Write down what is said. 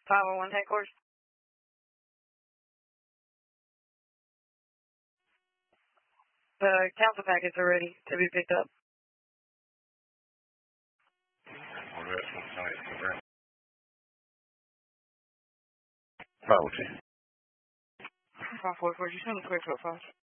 501 headquarters. The council packets are ready to be picked up. 502. 544, you send the quick foot fast.